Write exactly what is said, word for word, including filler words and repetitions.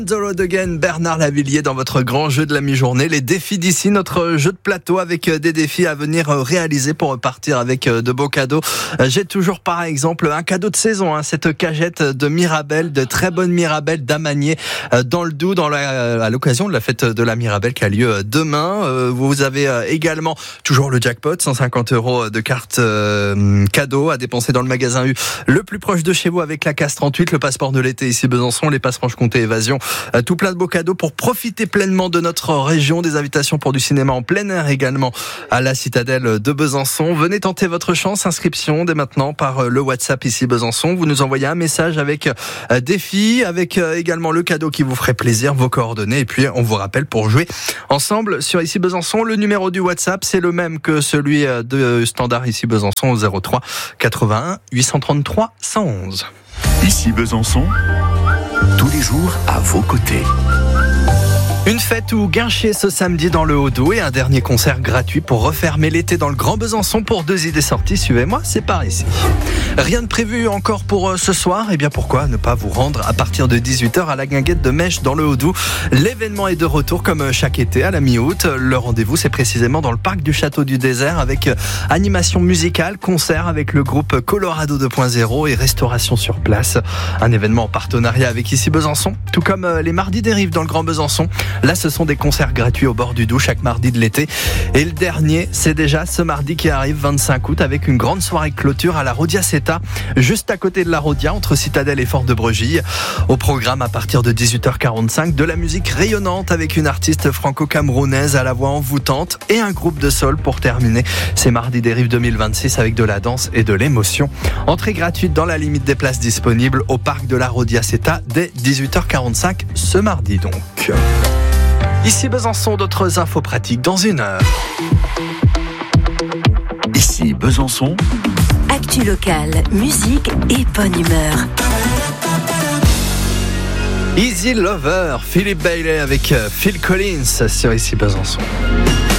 The Road Again, Bernard Lavilliers dans votre grand jeu de la mi-journée. Les défis d'ici, notre jeu de plateau avec des défis à venir réaliser pour repartir avec de beaux cadeaux. J'ai toujours par exemple un cadeau de saison, hein, cette cagette de Mirabelle, de très bonne Mirabelle d'Amanier dans le Doubs, dans la, à l'occasion de la fête de la Mirabelle qui a lieu demain. Vous avez également toujours le jackpot, cent cinquante euros de carte euh, cadeau à dépenser dans le magasin U le plus proche de chez vous avec la CAS trente-huit, le passeport de l'été ici Besançon, les passes Franche-Comté Évasion. Tout plein de beaux cadeaux pour profiter pleinement de notre région. Des invitations pour du cinéma en plein air également à la Citadelle de Besançon. Venez tenter votre chance. Inscription dès maintenant par le WhatsApp ici Besançon. Vous nous envoyez un message avec défi, avec également le cadeau qui vous ferait plaisir, vos coordonnées. Et puis on vous rappelle pour jouer ensemble sur ici Besançon. Le numéro du WhatsApp, c'est le même que celui de Standard ici Besançon au zéro trois quatre-vingt-un huit cent trente-trois cent onze. Ici Besançon, tous les jours à vos côtés. Une fête ou guincher ce samedi dans le Haut-Doubs et un dernier concert gratuit pour refermer l'été dans le Grand Besançon pour deux idées sorties. Suivez-moi, c'est par ici. Rien de prévu encore pour ce soir. Eh bien pourquoi ne pas vous rendre à partir de dix-huit heures à la Guinguette de Mèche dans le Haut-Doubs. L'événement est de retour comme chaque été à la mi-août. Le rendez-vous c'est précisément dans le parc du Château du Désert avec animation musicale, concert avec le groupe Colorado deux point zéro et restauration sur place. Un événement en partenariat avec ici Besançon, tout comme les mardis des Rives dans le Grand Besançon. Là, ce sont des concerts gratuits au bord du Doubs chaque mardi de l'été. Et le dernier, c'est déjà ce mardi qui arrive, vingt-cinq août, avec une grande soirée de clôture à la Rodia Seta, juste à côté de la Rodia, entre Citadelle et Fort de Bregille. Au programme, à partir de dix-huit heures quarante-cinq, de la musique rayonnante avec une artiste franco-camerounaise à la voix envoûtante et un groupe de soul pour terminer. C'est mardi des Rives deux mille vingt-six avec de la danse et de l'émotion. Entrée gratuite dans la limite des places disponibles au parc de la Rodia Seta dès dix-huit heures quarante-cinq ce mardi donc. Ici Besançon, d'autres infos pratiques dans une heure. Ici Besançon. Actu locale, musique et bonne humeur. Easy Lover, Philippe Bailey avec Phil Collins sur Ici Besançon.